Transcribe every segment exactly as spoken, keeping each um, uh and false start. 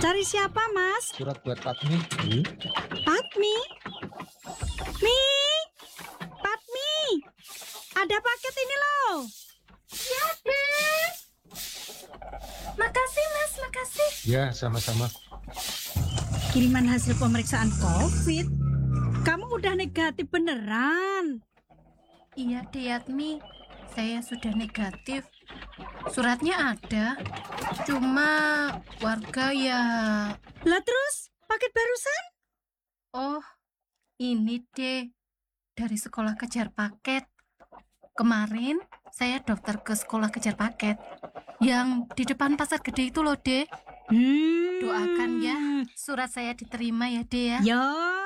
Cari siapa, Mas? Surat buat Patmi. Hmm? Patmi? Mi? Patmi? Ada paket ini loh. Ya, Beb. Makasih, Mas, makasih. Ya, sama-sama. Kiriman hasil pemeriksaan COVID. Kamu udah negatif beneran. Iya, Deyatmi. Saya sudah negatif. Suratnya ada. Cuma warga ya... Lah terus, paket barusan? Oh, ini deh. Dari sekolah kejar paket. Kemarin saya daftar ke sekolah kejar paket. Yang di depan pasar gede itu loh, Dek. Hmm. Doakan ya, surat saya diterima ya, Dek ya. Yo.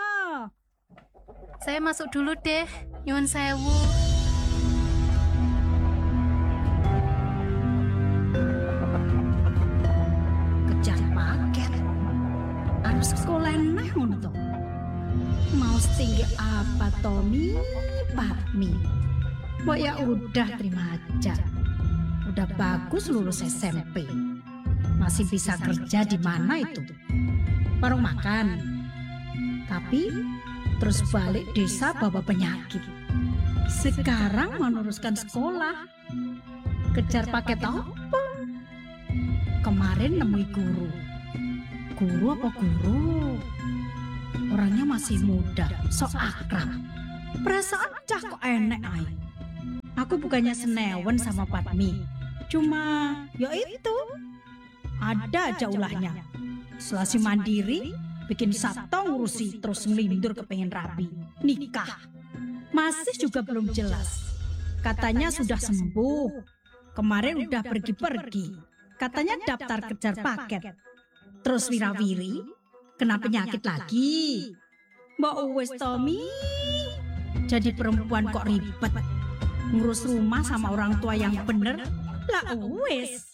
Saya masuk dulu deh. Nyuwun sewu. Kejar paket. Harus sekolah neh ngono to. Mau setinggi apa Tommy, Patmi? Mbok ya udah terima aja. Udah bagus lulus S M P. Masih bisa kerja di mana itu? Warung makan. Tapi terus balik desa bawa penyakit. Sekarang meneruskan sekolah. Kejar paket apa? Kemarin nemui guru. Guru apa guru? Orangnya masih muda, sok akrab. Perasaan cah kok enek ay. Aku bukannya senewen sama Patmi. Cuma ya itu. Ada aja ulahnya. Selasi mandiri, bikin sato ngurusi terus ngelindur kepengen rabi. Nikah. Masih juga belum jelas. Katanya sudah sembuh. Kemarin udah pergi-pergi. Katanya daftar kejar paket. Terus wirawiri, kena penyakit lagi. Mbak Uwes Tommy. Jadi perempuan kok ribet. Ngurus rumah sama orang tua yang bener. Lah Uwes.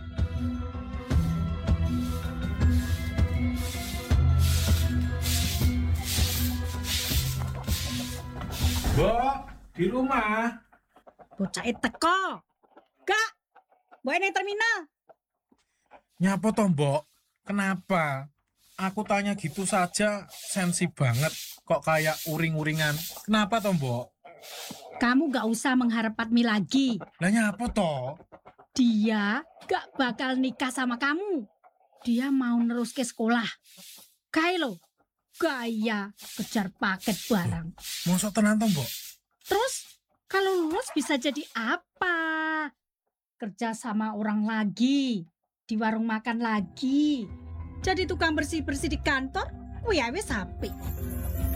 Mbok, di rumah. Bocah teko. Gak. Mbok nang terminal. Nyapa toh, Mbok? Kenapa? Aku tanya gitu saja sensi banget. Kok kayak uring-uringan. Kenapa toh, Mbok? Kamu gak usah mengharap Patmi lagi. Lah nyapa toh? Dia gak bakal nikah sama kamu. Dia mau nerus ke sekolah. Kayak lo. Gaya kejar paket barang. Mosok tenan toh, Mbok? Terus kalau lulus bisa jadi apa? Kerja sama orang lagi, di warung makan lagi, jadi tukang bersih-bersih di kantor, wih wis sapi.